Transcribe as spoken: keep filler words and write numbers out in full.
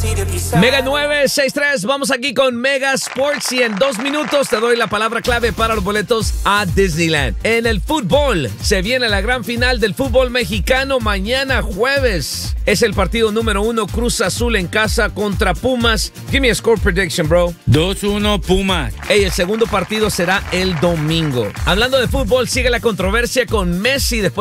Mega nueve seis tres, vamos aquí con Mega Sports y en dos minutos te doy la palabra clave para los boletos a Disneyland. En el fútbol, se viene la gran final del fútbol mexicano mañana jueves. Es el partido número uno, Cruz Azul en casa contra Pumas. Give me a score prediction, bro. dos uno Pumas. Hey, el segundo partido será el domingo. Hablando de fútbol, sigue la controversia con Messi después